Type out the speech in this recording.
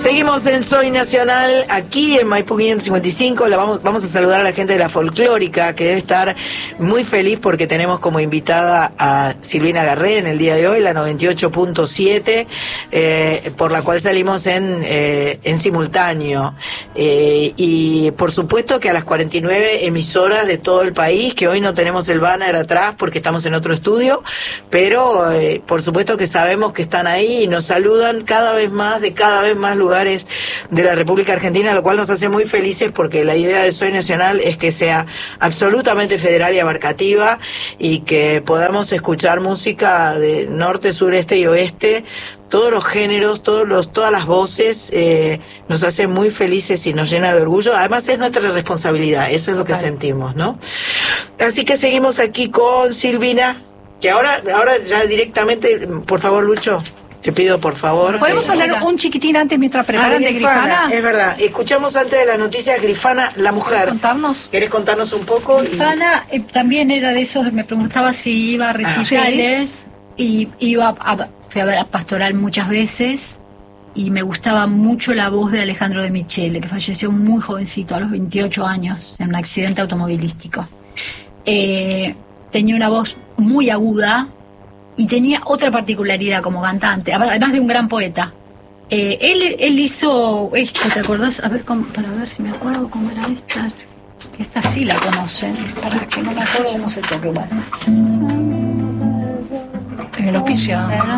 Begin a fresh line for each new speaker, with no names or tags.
Seguimos en Soy Nacional, aquí en Maipú 555. Vamos a saludar a la gente de la Folclórica, que debe estar muy feliz porque tenemos como invitada a Silvina Garré en el día de hoy, la 98.7, por la cual salimos en simultáneo. Y por supuesto que a las 49 emisoras de todo el país, que hoy no tenemos el banner atrás porque estamos en otro estudio, pero por supuesto que sabemos que están ahí y nos saludan cada vez más, de cada vez más lugares de la República Argentina, lo cual nos hace muy felices porque la idea de Soy Nacional es que sea absolutamente federal y abarcativa y que podamos escuchar música de norte, sureste y oeste, todos los géneros, todas las voces, nos hace muy felices y nos llena de orgullo. Además es nuestra responsabilidad, eso es lo que sentimos, ¿no? Así que seguimos aquí con Silvina, que ahora ya directamente, por favor, Lucho, te pido por favor.
¿Podemos hablar un chiquitín antes mientras preparan de Grifana?
Es verdad. Escuchamos antes de las noticias Grifana, la mujer.
¿Contarnos?
¿Querés contarnos un poco?
Grifana también era de esos, me preguntaba si iba a recitales, y fui a ver a Pastoral muchas veces, y me gustaba mucho la voz de Alejandro de Michele, que falleció muy jovencito, a los 28 años, en un accidente automovilístico. Tenía una voz muy aguda, y tenía otra particularidad como cantante, además de un gran poeta. Él hizo esto, ¿te acordás? A ver, para ver si me acuerdo cómo era esta. Esta sí la conocen, para que no me acuerdo cómo se toque. Bueno.
En el hospicio.